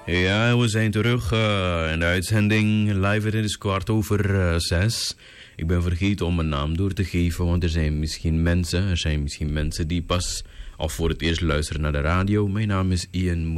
Ja, we zijn terug in de uitzending. Live, het is 6:15. Ik ben vergeten om mijn naam door te geven, want er zijn misschien mensen die pas of voor het eerst luisteren naar de radio. Mijn naam is Ian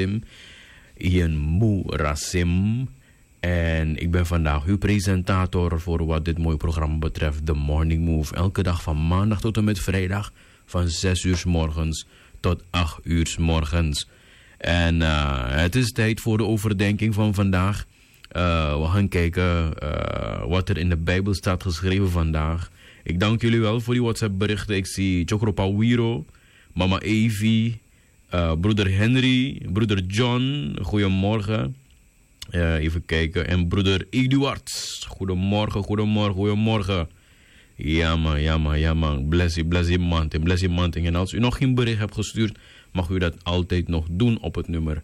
Moerassim. En ik ben vandaag uw presentator voor wat dit mooie programma betreft, The Morning Move. Elke dag van maandag tot en met vrijdag van 6 uur 's morgens tot 8 uur 's morgens. En het is tijd voor de overdenking van vandaag. We gaan kijken wat er in de Bijbel staat geschreven vandaag. Ik dank jullie wel voor die WhatsApp berichten. Ik zie Chokropa Wiro, Mama Evie, broeder Henry, broeder John, goedemorgen. Even kijken. En broeder Eduard, goedemorgen. Ja man. Bless you man. En als u nog geen bericht hebt gestuurd, mag u dat altijd nog doen op het nummer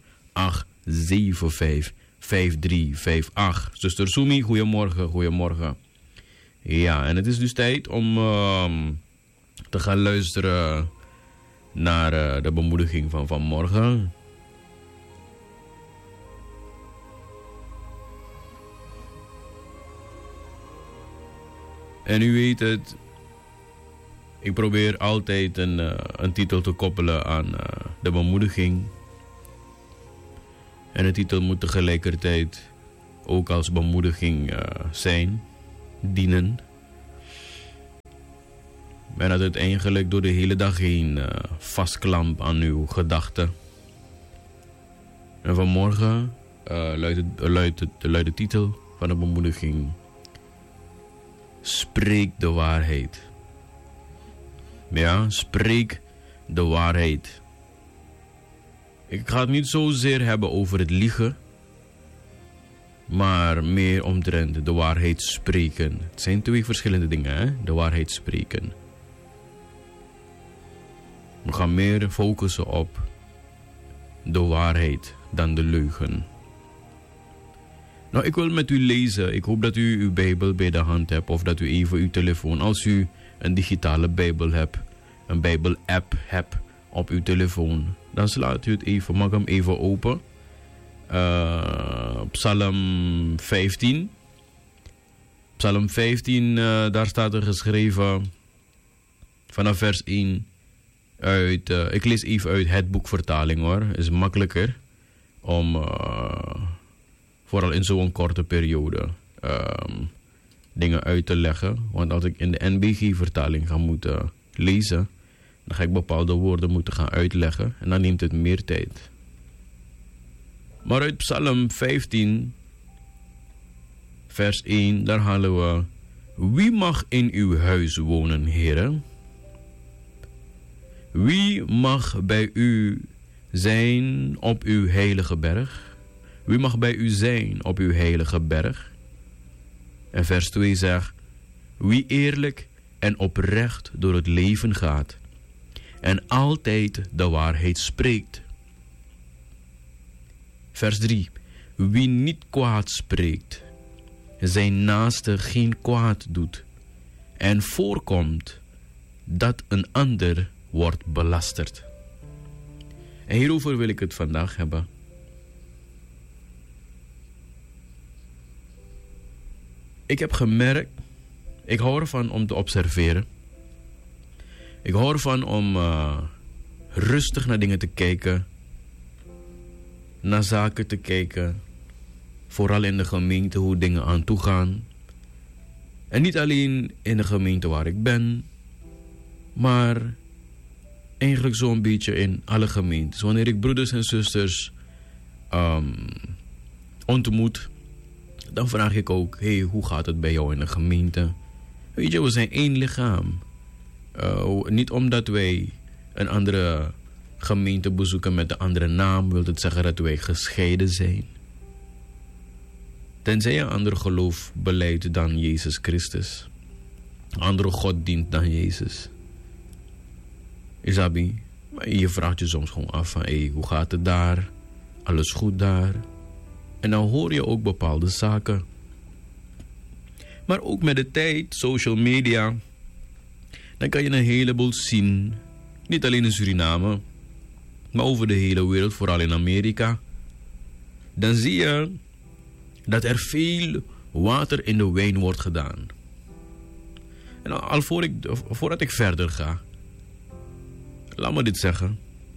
875-5358. Zuster Sumi, goedemorgen. Ja, en het is dus tijd om te gaan luisteren naar de bemoediging van vanmorgen. En u weet het, ik probeer altijd een titel te koppelen aan de bemoediging. En de titel moet tegelijkertijd ook als bemoediging zijn, dienen. En dat het eigenlijk door de hele dag heen vastklampt aan uw gedachten. En vanmorgen luidt de titel van de bemoediging: Spreek de waarheid. Ja, spreek de waarheid. Ik ga het niet zozeer hebben over het liegen, maar meer omtrent de waarheid spreken. Het zijn twee verschillende dingen, hè? De waarheid spreken. We gaan meer focussen op de waarheid dan de leugen. Nou, ik wil met u lezen. Ik hoop dat u uw Bijbel bij de hand hebt, of dat u even uw telefoon, als u een digitale Bijbel hebt, een Bijbel-app hebt op uw telefoon, dan slaat u het even, maak hem even open. Psalm 15. Psalm 15, daar staat er geschreven vanaf vers 1 uit, ik lees even uit het boekvertaling hoor, is makkelijker om vooral in zo'n korte periode dingen uit te leggen. Want als ik in de NBG-vertaling ga moeten lezen, dan ga ik bepaalde woorden moeten gaan uitleggen. En dan neemt het meer tijd. Maar uit Psalm 15, vers 1, daar halen we: Wie mag in uw huis wonen, Heere? Wie mag bij u zijn op uw heilige berg? Wie mag bij u zijn op uw heilige berg? En vers 2 zegt: Wie eerlijk en oprecht door het leven gaat en altijd de waarheid spreekt. Vers 3: Wie niet kwaad spreekt, zijn naaste geen kwaad doet en voorkomt dat een ander wordt belasterd. En hierover wil ik het vandaag hebben. Ik heb gemerkt, ik hou ervan om te observeren. Ik hou ervan om rustig naar dingen te kijken. Naar zaken te kijken. Vooral in de gemeente, hoe dingen aan toe gaan. En niet alleen in de gemeente waar ik ben, maar eigenlijk zo'n beetje in alle gemeentes. Wanneer ik broeders en zusters ontmoet, dan vraag ik ook: hey, hoe gaat het bij jou in de gemeente? Weet je, we zijn één lichaam. Niet omdat wij een andere gemeente bezoeken met een andere naam, wil het zeggen dat wij gescheiden zijn. Tenzij je een ander geloof beleidt dan Jezus Christus. Een andere God dient dan Jezus. Isabi, je vraagt je soms gewoon af van: hey, hoe gaat het daar? Alles goed daar? En dan hoor je ook bepaalde zaken. Maar ook met de tijd, social media, dan kan je een heleboel zien. Niet alleen in Suriname, maar over de hele wereld, vooral in Amerika. dan zie je dat er veel water in de wijn wordt gedaan. En voordat ik verder ga, laat me dit zeggen.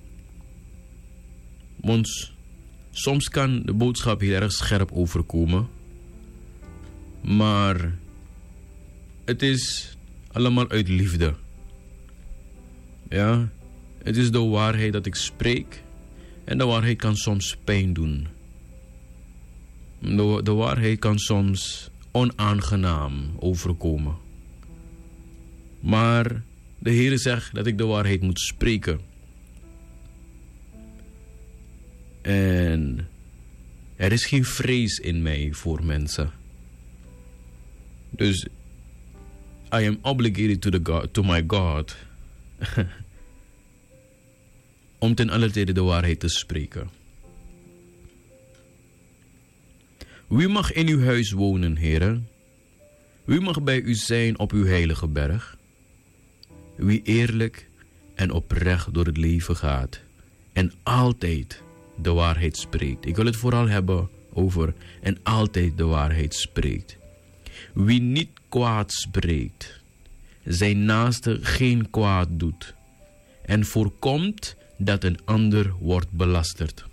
Want soms kan de boodschap heel erg scherp overkomen. Maar het is allemaal uit liefde. Ja, het is de waarheid dat ik spreek. En de waarheid kan soms pijn doen. De waarheid kan soms onaangenaam overkomen. Maar de Heer zegt dat ik de waarheid moet spreken. En er is geen vrees in mij voor mensen. Dus I am obligated to my God om ten alle tijde de waarheid te spreken. Wie mag in uw huis wonen, Heere? Wie mag bij u zijn op uw heilige berg? Wie eerlijk en oprecht door het leven gaat en altijd de waarheid spreekt. Ik wil het vooral hebben over en altijd de waarheid spreekt. Wie niet kwaad spreekt, zijn naaste geen kwaad doet en voorkomt dat een ander wordt belasterd.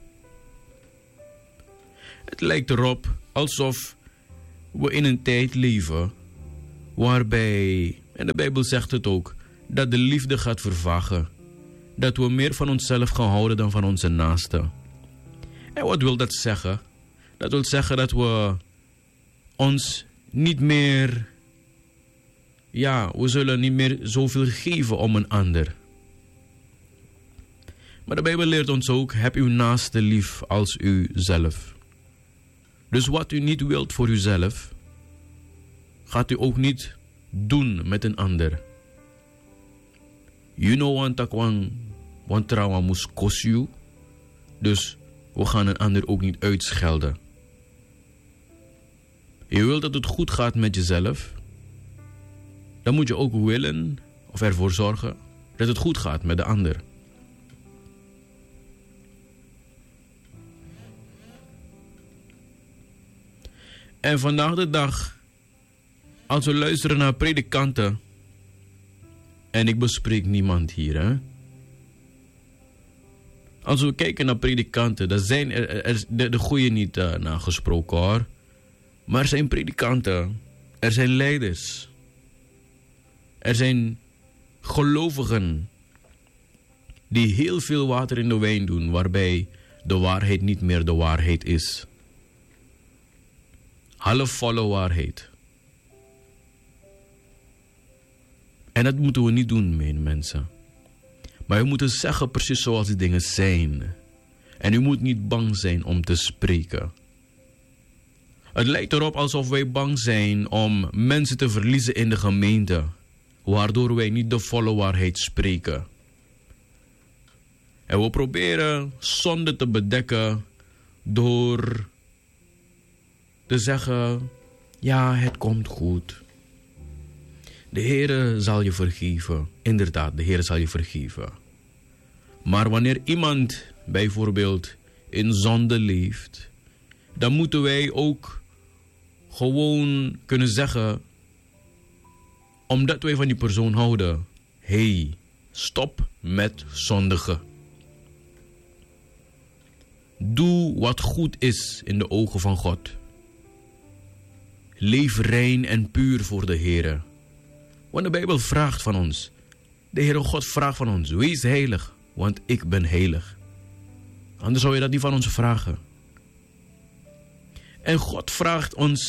Het lijkt erop alsof we in een tijd leven waarbij, en de Bijbel zegt het ook, dat de liefde gaat vervagen. Dat we meer van onszelf gaan houden dan van onze naasten. En wat wil dat zeggen? Dat wil zeggen dat we ons niet meer, we zullen niet meer zoveel geven om een ander. Maar de Bijbel leert ons ook, heb uw naaste lief als uzelf. Dus wat u niet wilt voor uzelf, gaat u ook niet doen met een ander. You know want trauma moest kost you. Dus we gaan een ander ook niet uitschelden. Je wilt dat het goed gaat met jezelf. Dan moet je ook willen of ervoor zorgen dat het goed gaat met de ander. En vandaag de dag, als we luisteren naar predikanten, en ik bespreek niemand hier, hè. Als we kijken naar predikanten, dan zijn de goeie niet nagesproken hoor. Maar er zijn predikanten, er zijn leiders, er zijn gelovigen die heel veel water in de wijn doen, waarbij de waarheid niet meer de waarheid is. Halfvolle waarheid. En dat moeten we niet doen, mijn mensen. Maar we moeten zeggen precies zoals die dingen zijn. En u moet niet bang zijn om te spreken. Het lijkt erop alsof wij bang zijn om mensen te verliezen in de gemeente, waardoor wij niet de volle waarheid spreken. En we proberen zonde te bedekken door te zeggen, ja, het komt goed. De Heere zal je vergeven. Inderdaad, de Heere zal je vergeven. Maar wanneer iemand bijvoorbeeld in zonde leeft, dan moeten wij ook gewoon kunnen zeggen, omdat wij van die persoon houden, hey, stop met zondigen. Doe wat goed is in de ogen van God. Leef rein en puur voor de Heere. Want de Bijbel vraagt van ons, de Heere God vraagt van ons, wees heilig, want ik ben heilig. Anders zou je dat niet van ons vragen. En God vraagt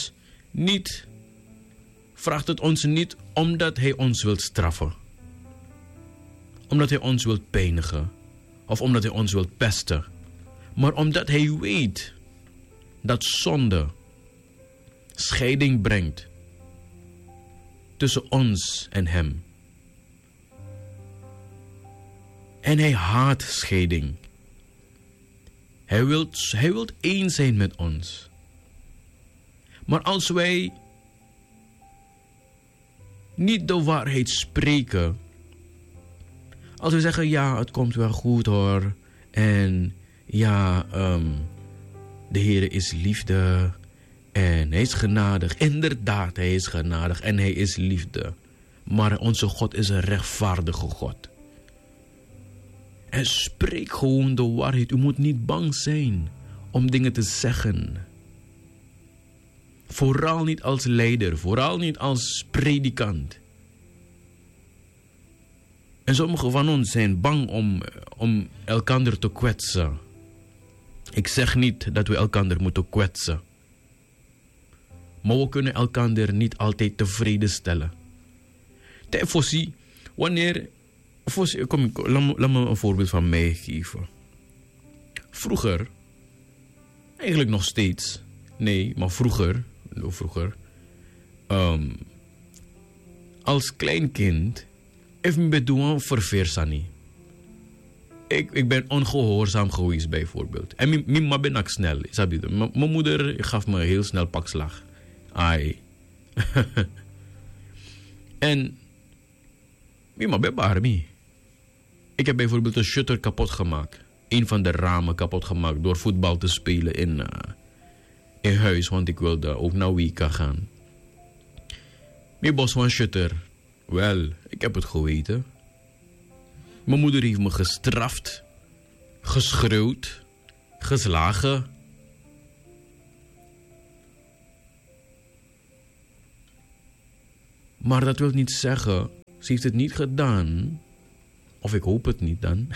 het ons niet omdat Hij ons wil straffen. Omdat Hij ons wil pijnigen. Of omdat Hij ons wil pesten. Maar omdat Hij weet dat zonde scheiding brengt tussen ons en Hem. En Hij haat scheiding. Hij wil één zijn met ons. Maar als wij niet de waarheid spreken, als we zeggen, ja, het komt wel goed hoor, en ja, De Heer is liefde en hij is genadig. Inderdaad, hij is genadig en hij is liefde. Maar onze God is een rechtvaardige God. En spreek gewoon de waarheid. U moet niet bang zijn om dingen te zeggen. Vooral niet als leider, vooral niet als predikant. En sommigen van ons zijn bang om elkander te kwetsen. Ik zeg niet dat we elkander moeten kwetsen. Maar we kunnen elkander niet altijd tevreden stellen. Fossi, wanneer... Laat me een voorbeeld van mij geven. Vroeger, eigenlijk nog steeds. Nee, maar vroeger. Als klein kind... Heeft me bedoeld verversani. Ik ben ongehoorzaam geweest bijvoorbeeld. En mijn ma ben ik snel. Mijn moeder gaf me heel snel pakslag. Ai. En mijn ma ben barmi. Ik heb bijvoorbeeld een shutter kapot gemaakt. Een van de ramen kapot gemaakt door voetbal te spelen in huis. Want ik wilde ook naar Wika gaan. Mijn bos van shutter. Wel, ik heb het geweten. Mijn moeder heeft me gestraft, geschreeuwd, geslagen. Maar dat wil niet zeggen, ze heeft het niet gedaan. Of ik hoop het niet dan.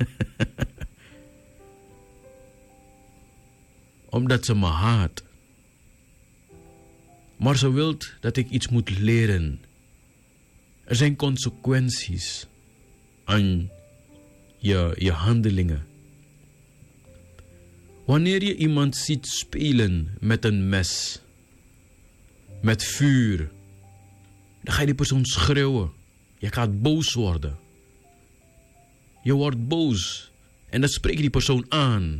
Omdat ze me haat. Maar ze wil dat ik iets moet leren. Er zijn consequenties aan je handelingen. Wanneer je iemand ziet spelen met een mes, met vuur, dan ga je die persoon schreeuwen. Je gaat boos worden. Je wordt boos en dan spreek je die persoon aan.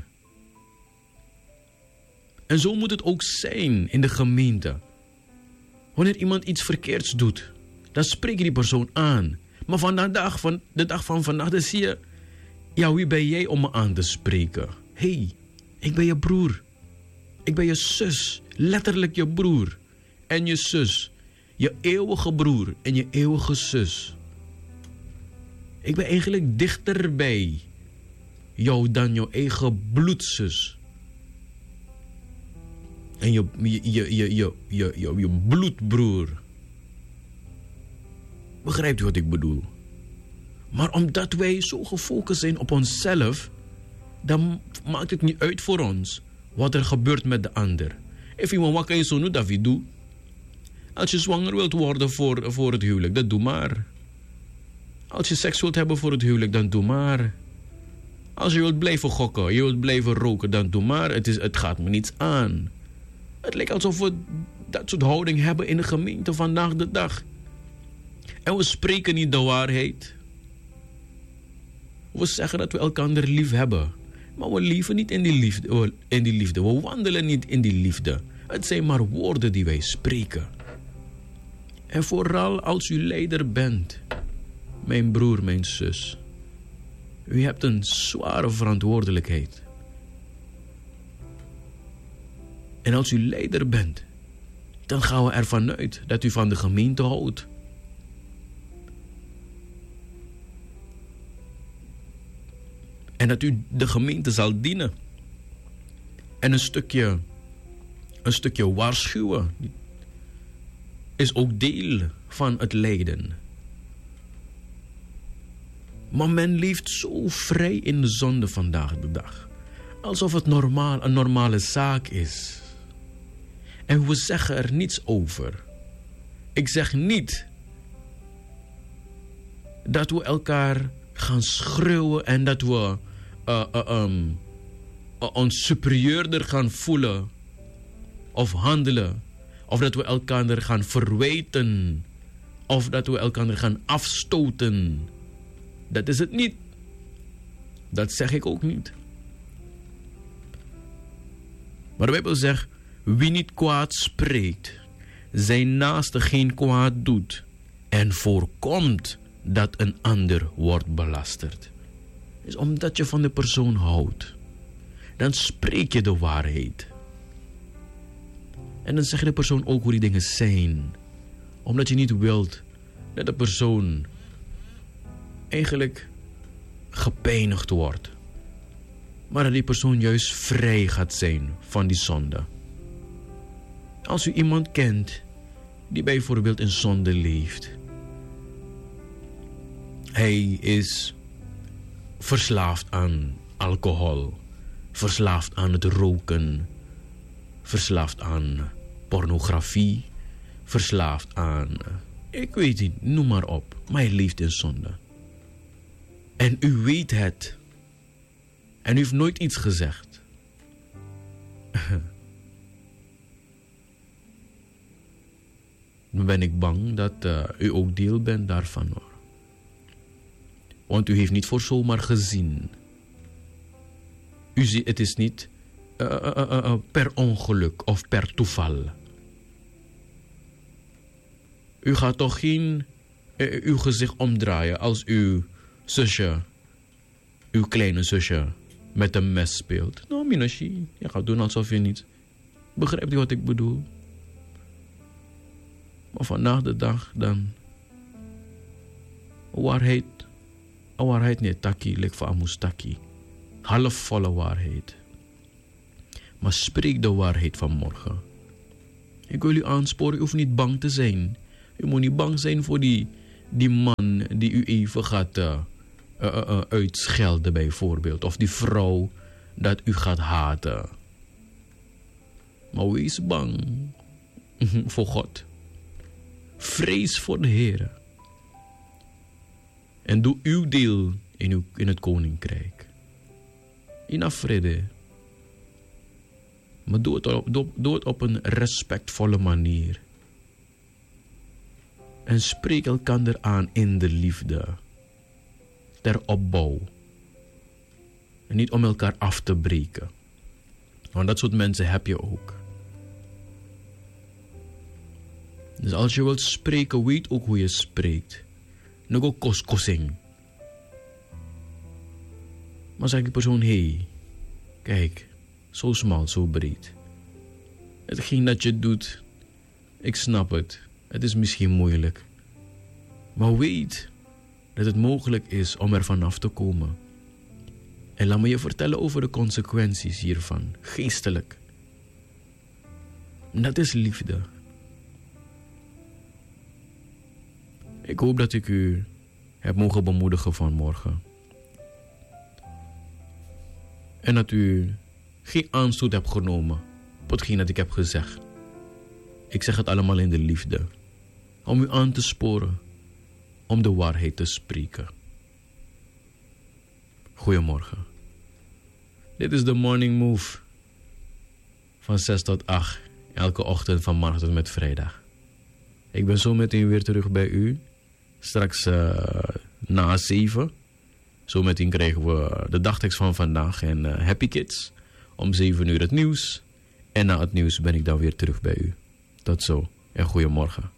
En zo moet het ook zijn in de gemeente. Wanneer iemand iets verkeerds doet, dan spreek je die persoon aan. Maar van de dag van vandaag, dan zie je... Ja, wie ben jij om me aan te spreken? Hé, ik ben je broer. Ik ben je zus. Letterlijk je broer. En je zus. Je eeuwige broer en je eeuwige zus. Ik ben eigenlijk dichter bij jou dan je eigen bloedzus. En je bloedbroer. Begrijpt u wat ik bedoel? Maar omdat wij zo gefocust zijn op onszelf, dan maakt het niet uit voor ons wat er gebeurt met de ander. If iemand wat kan je zo nu dat je doet. Als je zwanger wilt worden voor het huwelijk, dan doe maar. Als je seks wilt hebben voor het huwelijk, dan doe maar. Als je wilt blijven gokken, je wilt blijven roken, dan doe maar. Het gaat me niets aan. Het lijkt alsof we dat soort houding hebben in de gemeente vandaag de dag. En we spreken niet de waarheid. We zeggen dat we elkaar lief hebben. Maar we leven niet in die liefde. We wandelen niet in die liefde. Het zijn maar woorden die wij spreken. En vooral als u leider bent. Mijn broer, mijn zus. U hebt een zware verantwoordelijkheid. En als u leider bent, dan gaan we ervan uit dat u van de gemeente houdt. En dat u de gemeente zal dienen. En een stukje waarschuwen is ook deel van het lijden. Maar men leeft zo vrij in de zonde vandaag de dag. Alsof het een normale zaak is. En we zeggen er niets over. Ik zeg niet dat we elkaar gaan schreeuwen en dat we ons superieurder gaan voelen of handelen. Of dat we elkaar gaan verwijten. Of dat we elkaar gaan afstoten. Dat is het niet. Dat zeg ik ook niet. Maar de Bijbel zegt, wie niet kwaad spreekt, zijn naaste geen kwaad doet en voorkomt dat een ander wordt belasterd. Dus omdat je van de persoon houdt, dan spreek je de waarheid. En dan zeg je de persoon ook hoe die dingen zijn. Omdat je niet wilt dat de persoon eigenlijk gepijnigd wordt. Maar dat die persoon juist vrij gaat zijn van die zonde. Als u iemand kent die bijvoorbeeld in zonde leeft. Hij is verslaafd aan alcohol, verslaafd aan het roken, verslaafd aan pornografie, verslaafd aan, ik weet niet, noem maar op. Maar hij leeft in zonde. En u weet het. En u heeft nooit iets gezegd. Dan ben ik bang dat u ook deel bent daarvan, hoor. Want u heeft niet voor zomaar gezien. U ziet, het is niet per ongeluk of per toeval. U gaat toch geen uw gezicht omdraaien als uw zusje, uw kleine zusje, met een mes speelt. Nou, Minashi, je gaat doen alsof je niet. Begrijpt u wat ik bedoel? Maar vandaag de dag dan. Waarheid niet taki, lek van amustaki. Halfvolle waarheid. Maar spreek de waarheid van morgen. Ik wil u aansporen, u hoeft niet bang te zijn. U moet niet bang zijn voor die man die u even gaat uitschelden bijvoorbeeld. Of die vrouw dat u gaat haten. Maar wees bang voor God. Vrees voor de Heer. En doe uw deel in het koninkrijk. In vrede. Maar doe het op een respectvolle manier. En spreek elkaar aan in de liefde. Ter opbouw. En niet om elkaar af te breken. Want dat soort mensen heb je ook. Dus als je wilt spreken, weet ook hoe je spreekt. Nog ook koskosing. Maar zeg die persoon, hey, kijk, zo smal, zo breed. Hetgeen dat je doet, ik snap het. Het is misschien moeilijk. Maar weet dat het mogelijk is om er vanaf te komen. En laat me je vertellen over de consequenties hiervan, geestelijk. Dat is liefde. Ik hoop dat ik u heb mogen bemoedigen vanmorgen. En dat u geen aanstoot hebt genomen op hetgeen dat ik heb gezegd. Ik zeg het allemaal in de liefde. Om u aan te sporen. Om de waarheid te spreken. Goedemorgen. Dit is de Morning Move. Van 6 tot 8. Elke ochtend van maandag tot met vrijdag. Ik ben zo meteen weer terug bij u. Straks na 7. Zo meteen krijgen we de dagtekst van vandaag en Happy Kids. Om 7 uur het nieuws. En na het nieuws ben ik dan weer terug bij u. Tot zo en goedemorgen.